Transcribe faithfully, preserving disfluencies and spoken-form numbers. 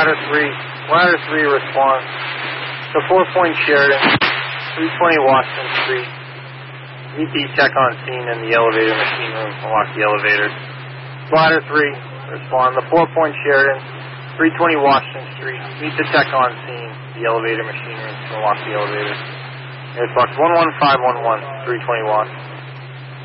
Ladder three, Ladder three response. The Four Point Sheridan, three twenty Washington Street. Meet the tech on scene in the elevator machine room. Unlock the elevator. Ladder three, respond. The Four Point Sheridan, three twenty Washington Street. Meet the tech on scene, the elevator machine room. Unlock the elevator. Airbox one one five one one, three twenty Watt.